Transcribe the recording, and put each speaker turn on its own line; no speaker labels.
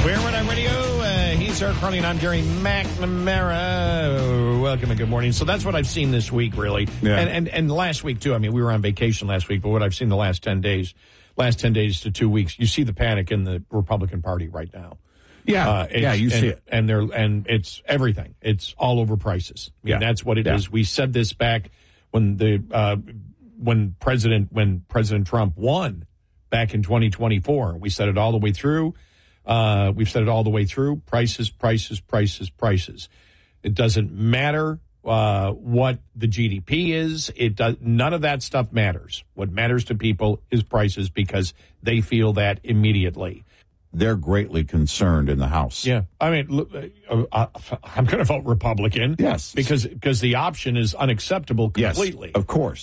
We're Red Eye Radio. He's Eric Carney, and I'm Gary McNamara. Welcome and good morning. So that's what I've seen this week, really. Yeah. And last week, too. I mean, we were on vacation last week, but what I've seen the last 10 days to 2 weeks, you see the panic in the Republican Party right now.
Yeah, you see it.
And it's everything. It's all over prices. I mean, that's what it is. We said this back when President Trump won back in 2024. We said it all the way through. We've said it all the way through. Prices. It doesn't matter what the GDP is. None of that stuff matters. What matters to people is prices because they feel that immediately.
They're greatly concerned in the House.
Yeah. I mean, look, I'm going to vote Republican.
Yes.
Because the option is unacceptable completely.
Yes, of course.